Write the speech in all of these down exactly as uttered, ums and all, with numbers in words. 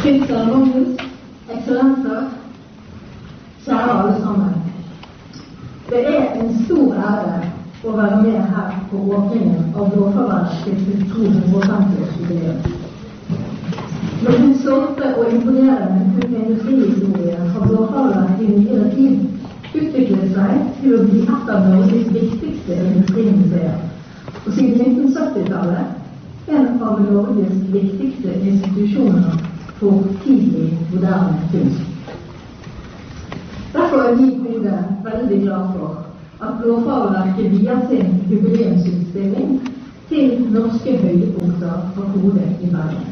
Prins Magnus, eksellenser, kjære alle sammen. Det er en stor ære å være med her på åpningen av Blåfarverkets to hundre femti-årsjubileum. Med den stolte og imponerende industrihistorie har Blåfarverket i nyere tid utviklet seg til å bli et av Norges viktigste industrimuseer, og siden nitten sytti-tallet en av Norges viktigste institusjoner for tidlig moderne kunst. Derfor er vi Kode veldig glad for at Blåfarverket vier sin jubileumsutstilling til norske høydepunkter fra Kode i Bergen.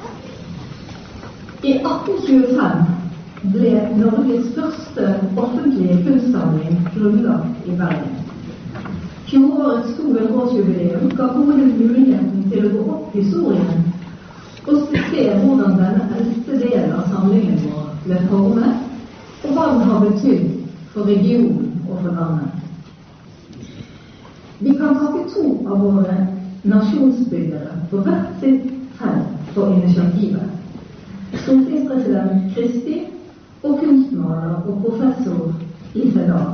I atten tjuefem ble Norges første offentlige kunstsamling grunnlagt i Bergen. Fjorårets to hundre-årsjubileum ga Kode muligheten til å gå opp historien og se hvordan denne eldste delen av samlingen vår ble formet, og hva den har betydd for regionen og for landet. Vi kan takke to av våre nasjonsbyggere på hvert sitt felt for initiativet. Stortingspresident Kristi og kunstmaler og professor Lise Dahl.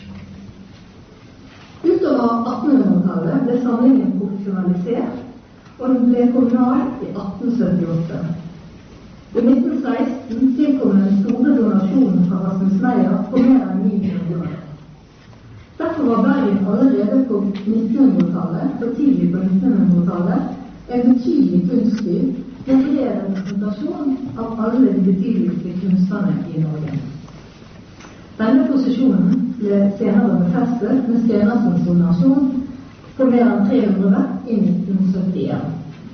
Utover attenhundretallet ble samlingen profesjonalisert, og den ble kommunal i atten syttiåtte. I nitten seksten tilkom den store donasjonen fra Rasmus Meyer på mer enn ni millioner. Derfor var Bergen allerede på nittenhundretallet og tidlig på nittenhundretallet en betydelig kunstby med bred representasjon av alle de betydeligste kunstnerne i Norge. Denne posisjonen ble senere befestet med Stenersens donasjon på mer enn tre hundre verk i nitten syttien.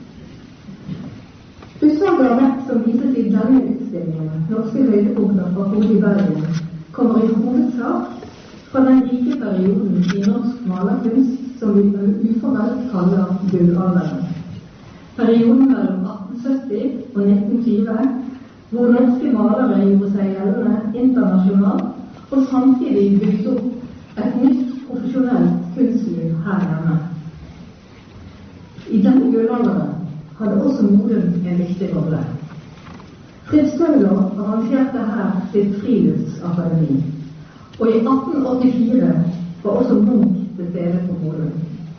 Utvalget av verk som vises i denne utstillingen, norske høydepunkter fra Kode i Bergen, kommer i hovedsak fra den rike perioden i norsk malerkunst som vi uformelt kaller gullalderen. Perioden mellom atten sytti og nitten tjue, hvor norske malere gjorde seg gjeldende internasjonalt og samtidig bygde opp et nytt profesjonelt kunstliv her hjemme. I denne gullalderen hadde også moden en viktig rolle. Fritz Tøller arrangerte her sitt friluftsakademi, og i atten åttifire var også Munch til stede på Modum.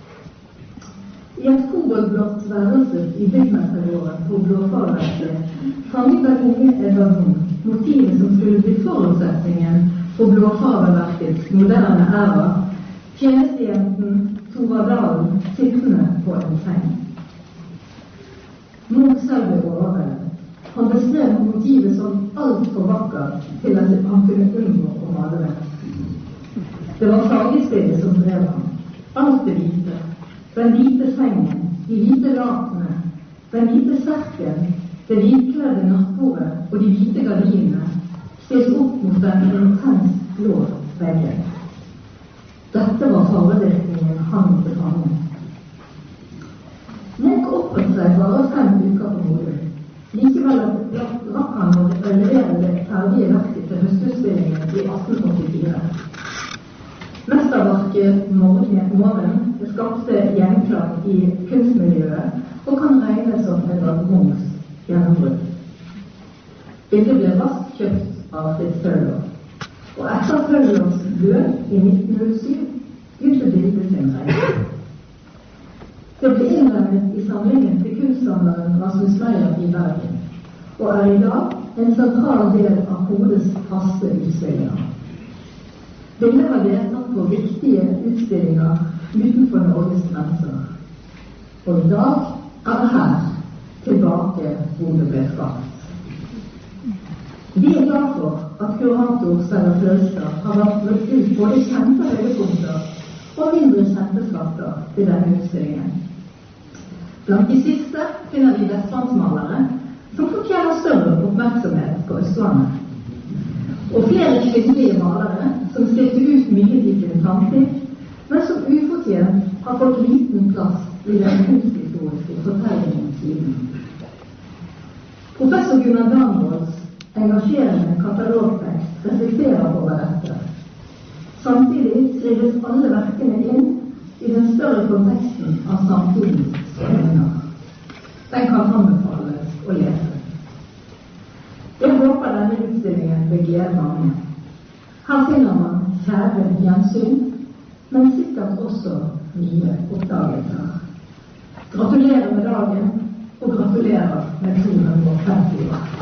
I et koboldblått værelse i byggmestergården på Blåfarverket fanget den unge Edvard Munch motivet som skulle bli forutsetningen for Blåfarverkets moderne æra, tjenestejenten Tora Dalen sittende på en seng. Munch selv ble overveldet. Han beskrev motivet som alt for vakkert til at han kunne unngå å male det. Det var fargespillet som drev ham. Alt det hvite. Den hvite sengen, de hvite lakene, den hvite serken, det hvitkledde nattbordet og de hvite gardinene stilt opp mot den intens blå veggen. Dette var fargevirkningen han måtte fange. Munch oppholdt seg bare fem uker på Modum. Likevel rakk han å levere det ferdige verket til høstutstillingen i atten åttifire. Mesterverket Morgen skapte gjenklang i kunstmiljøet og kan regnes som Edvard Munchs gjennombrudd. Bildet ble raskt kjøpt av Fritz Tøller, og etter Tøllers død i nitten null syv begynte bildet sin reise. Det ble innlemmet i samlingen til kunstsamleren Rasmus Meyer i Bergen, og er i dag en sentral del av Kodes faste utstillinger. Bildet har deltatt på viktige utstillinger utenfor Norges grenser, og i dag er det her tilbake hvor det ble skapt. Vi er glad for at kurator Stella Fløstad har vært ut både kjente høydepunkter og mindre kjente skatter til denne utstillingen. Blant de siste finner vi vestlandsmalere som fortjener større oppmerksomhet på Østlandet. Og flere kvinnelige malere som stilte ut mye i sin samtid, men som ufortjent har fått liten plass i den kunsthistoriske fortellingen siden. Professor Gunnar Bernholds engasjerende katalogtekst reflekterer over dette. Samtidig skrives alle verkene inn i den større konteksten av samtidens scener. Den kan anbefales å lese. glede mange. Her finner man kjære gjensyn, men sikkert også nye oppdagelser. Gratulerer med dagen, og gratulerer med to hundre og femti år.